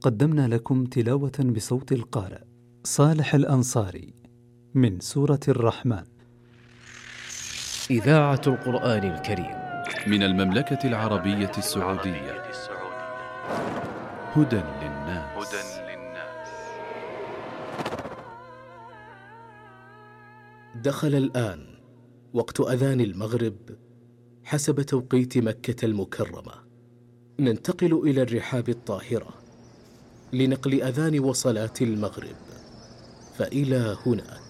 قدمنا لكم تلاوة بصوت القارئ صالح الأنصاري من سورة الرحمن. إذاعة القرآن الكريم من المملكة العربية السعودية. هدى للناس. دخل الآن وقت أذان المغرب حسب توقيت مكة المكرمة. ننتقل إلى الرحاب الطاهرة لنقل أذان وصلاة المغرب، فإلى هناك.